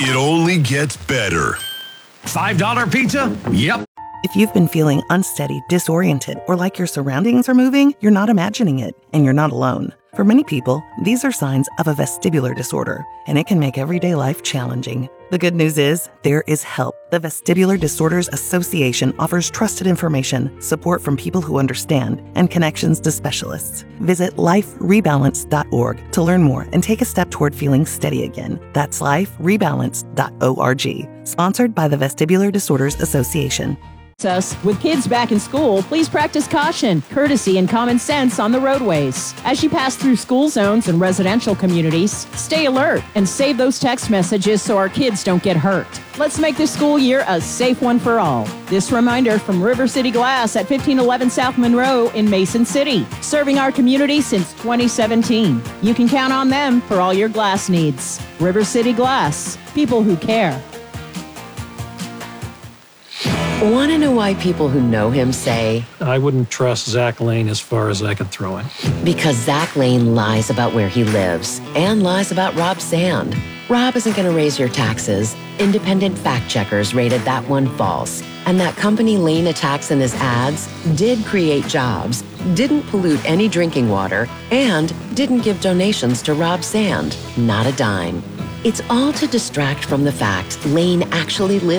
It only gets better. $5 pizza? Yep. If you've been feeling unsteady, disoriented, or like your surroundings are moving, you're not imagining it, and you're not alone. For many people, these are signs of a vestibular disorder, and it can make everyday life challenging. The good news is, there is help. The Vestibular Disorders Association offers trusted information, support from people who understand, and connections to specialists. Visit liferebalance.org to learn more and take a step toward feeling steady again. That's liferebalance.org. Sponsored by the Vestibular Disorders Association. With kids back in school, please practice caution, courtesy, and common sense on the roadways. As you pass through school zones and residential communities, stay alert and save those text messages so our kids don't get hurt. Let's make this school year a safe one for all. This reminder from River City Glass at 1511 South Monroe in Mason City, serving our community since 2017. You can count on them for all your glass needs. River City Glass, people who care. Want to know why people who know him say, I wouldn't trust Zach Lane as far as I could throw him? Because Zach Lane lies about where he lives and lies about Rob Sand. Rob isn't going to raise your taxes. Independent fact checkers rated that one false. And that company Lane attacks in his ads did create jobs, didn't pollute any drinking water, and didn't give donations to Rob Sand. Not a dime. It's all to distract from the fact Lane actually lives